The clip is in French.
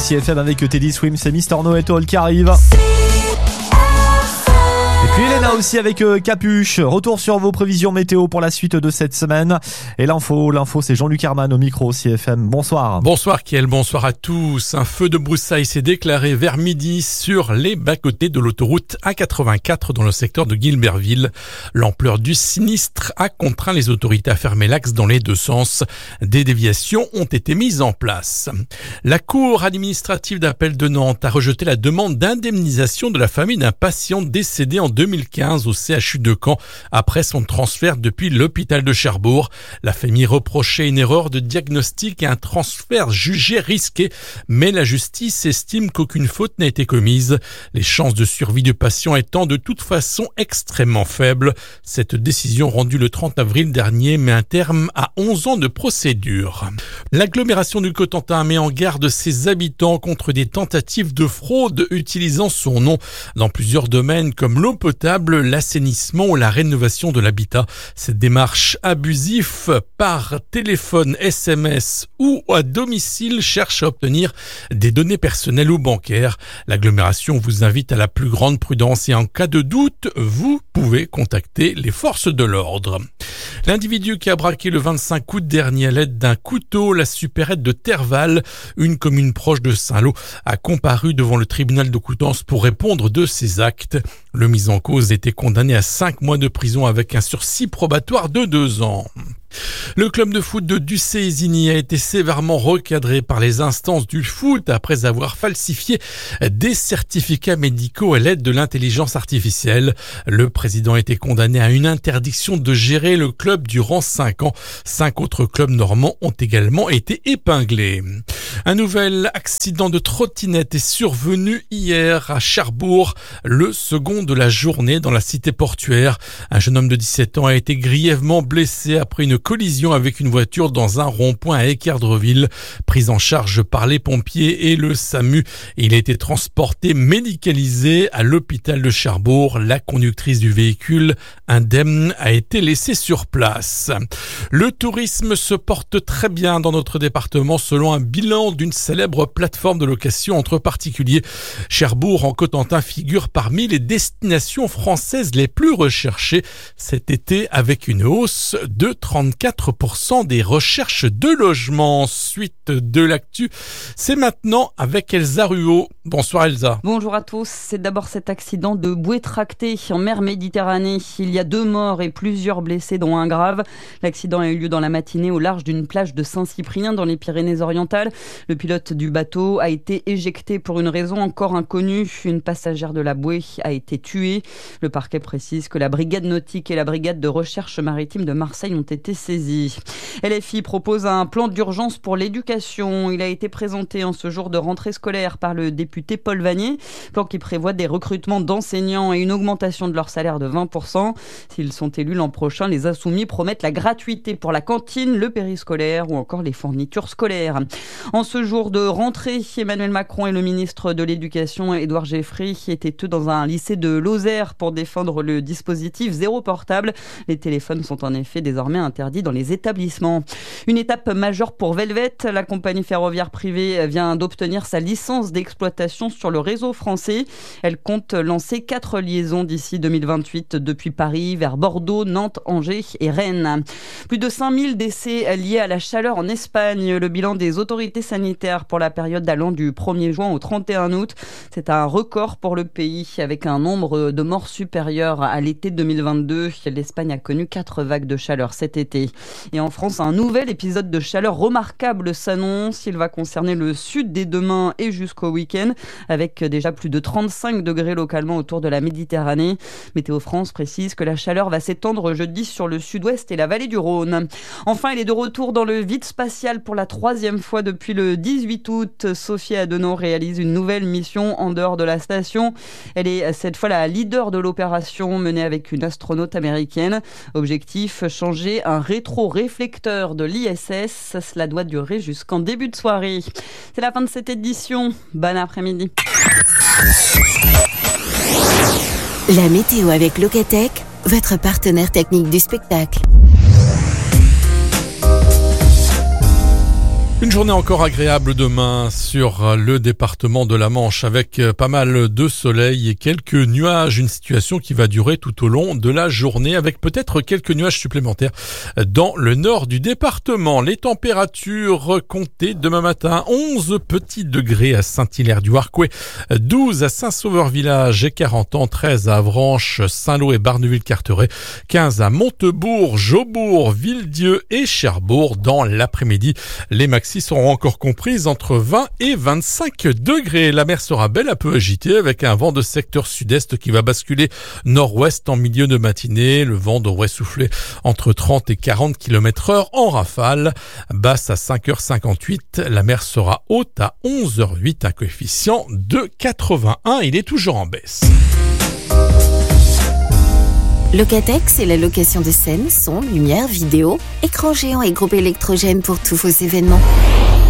CFM avec Teddy Swim, c'est Mister No et All qui arrive. Et puis Elena aussi avec Capuche. Retour sur vos prévisions météo pour la suite de cette semaine. Et l'info, c'est Jean-Luc Herman au micro CFM. Bonsoir. Bonsoir Kiel, bonsoir à tous. Un feu de broussailles s'est déclaré vers midi sur les bas-côtés de l'autoroute A84 dans le secteur de Guilberville. L'ampleur du sinistre a contraint les autorités à fermer l'axe dans les deux sens. Des déviations ont été mises en place. La Cour administrative d'appel de Nantes a rejeté la demande d'indemnisation de la famille d'un patient décédé en 2015 au CHU de Caen après son transfert depuis l'hôpital de Cherbourg. La famille reprochait une erreur de diagnostic et un transfert jugé risqué, mais la justice estime qu'aucune faute n'a été commise. Les chances de survie du patient étant de toute façon extrêmement faibles. Cette décision rendue le 30 avril dernier met un terme à 11 ans de procédure. L'agglomération du Cotentin met en garde ses habitants contre des tentatives de fraude utilisant son nom dans plusieurs domaines comme l'eau potable, l'assainissement ou la rénovation de l'habitat. Cette démarche abusive par téléphone, SMS ou à domicile cherche à obtenir des données personnelles ou bancaires. L'agglomération vous invite à la plus grande prudence et en cas de doute, vous pouvez contacter les forces de l'ordre. L'individu qui a braqué le 25 août dernier à l'aide d'un couteau la supérette de Terval, une commune proche de Saint-Lô, a comparu devant le tribunal de Coutances pour répondre de ses actes. Le mis en cause était condamné à 5 mois de prison avec un sursis probatoire de 2 ans. Le club de foot de Ducé-Isigny a été sévèrement recadré par les instances du foot après avoir falsifié des certificats médicaux à l'aide de l'intelligence artificielle. Le président a été condamné à une interdiction de gérer le club durant 5 ans. 5 autres clubs normands ont également été épinglés. Un nouvel accident de trottinette est survenu hier à Cherbourg, le second de la journée dans la cité portuaire. Un jeune homme de 17 ans a été grièvement blessé après une collision avec une voiture dans un rond-point à Équerdreville. Pris en charge par les pompiers et le SAMU, il a été transporté médicalisé à l'hôpital de Cherbourg. La conductrice du véhicule, indemne, a été laissée sur place. Le tourisme se porte très bien dans notre département selon un bilan d'une célèbre plateforme de location entre particuliers. Cherbourg en Cotentin figure parmi les destinations françaises les plus recherchées cet été avec une hausse de 34% des recherches de logement. Suite de l'actu, c'est maintenant avec Elsa Ruot. Bonsoir Elsa. Bonjour à tous. C'est d'abord cet accident de bouée tractée en mer Méditerranée. Il y a 2 morts et plusieurs blessés dont un grave. L'accident a eu lieu dans la matinée au large d'une plage de Saint-Cyprien dans les Pyrénées-Orientales. Le pilote du bateau a été éjecté pour une raison encore inconnue. Une passagère de la bouée a été tuée. Le parquet précise que la brigade nautique et la brigade de recherche maritime de Marseille ont été saisies. LFI propose un plan d'urgence pour l'éducation. Il a été présenté en ce jour de rentrée scolaire par le député Paul Vanier. Plan qui prévoit des recrutements d'enseignants et une augmentation de leur salaire de 20%. S'ils sont élus l'an prochain, les Insoumis promettent la gratuité pour la cantine, le périscolaire ou encore les fournitures scolaires. En ce jour de rentrée, Emmanuel Macron et le ministre de l'Éducation, Édouard Geoffroy, étaient eux dans un lycée de Lozère pour défendre le dispositif zéro portable. Les téléphones sont en effet désormais interdits dans les établissements. Une étape majeure pour Velvet. La compagnie ferroviaire privée vient d'obtenir sa licence d'exploitation sur le réseau français. Elle compte lancer 4 liaisons d'ici 2028 depuis Paris vers Bordeaux, Nantes, Angers et Rennes. Plus de 5000 décès liés à la chaleur en Espagne. Le bilan des autorités sanitaires pour la période allant du 1er juin au 31 août. C'est un record pour le pays avec un nombre de morts supérieur à l'été 2022. L'Espagne a connu 4 vagues de chaleur cet été. Et en France, un nouvel épisode de chaleur remarquable s'annonce. Il va concerner le sud dès demain et jusqu'au week-end avec déjà plus de 35 degrés localement autour de la Méditerranée. Météo France précise que la chaleur va s'étendre jeudi sur le sud-ouest et la vallée du Rhône. Enfin, il est de retour dans le vide spatial pour la 3e fois depuis le 18 août. Sophie Adenau réalise une nouvelle mission en dehors de la station. Elle est cette fois la leader de l'opération menée avec une astronaute américaine. Objectif, changer un rétro-réflecteur de l'ISS. Cela doit durer jusqu'en début de soirée. C'est la fin de cette édition. Bon après-midi. La météo avec Locatech, votre partenaire technique du spectacle. Une journée encore agréable demain sur le département de la Manche avec pas mal de soleil et quelques nuages. Une situation qui va durer tout au long de la journée avec peut-être quelques nuages supplémentaires dans le nord du département. Les températures comptées demain matin, 11 petits degrés à Saint-Hilaire-du-Harcouët, 12 à Saint-Sauveur-Village et 40 ans, 13 à Avranches, Saint-Lô et Barneville-Carteret, 15 à Montebourg, Jaubourg, Villedieu et Cherbourg. Dans l'après-midi, les maxi seront encore comprises entre 20 et 25 degrés. La mer sera belle à peu agitée avec un vent de secteur sud-est qui va basculer nord-ouest en milieu de matinée. Le vent devrait souffler entre 30 et 40 km/h en rafale. Basse à 5h58, la mer sera haute à 11h08, un coefficient de 81. Il est toujours en baisse. Locatech, c'est la location de scènes, son, lumière, vidéo, écran géant et groupe électrogène pour tous vos événements.